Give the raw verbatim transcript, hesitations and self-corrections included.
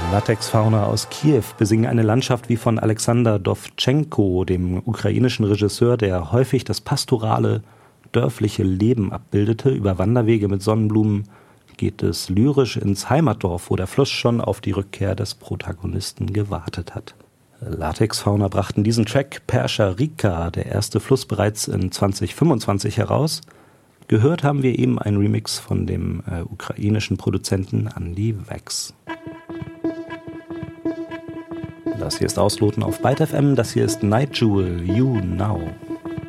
Latexfauna aus Kiew besingen eine Landschaft wie von Alexander Dowtschenko, dem ukrainischen Regisseur, der häufig das pastorale, dörfliche Leben abbildete. Über Wanderwege mit Sonnenblumen geht es lyrisch ins Heimatdorf, wo der Fluss schon auf die Rückkehr des Protagonisten gewartet hat. Latexfauna brachten diesen Track Perscha Rika, der erste Fluss, bereits in zwanzig fünfundzwanzig heraus. Gehört haben wir eben einen Remix von dem äh, ukrainischen Produzenten Andy Vex. Das hier ist Ausloten auf Byte F M, das hier ist Night Jewel, You Now.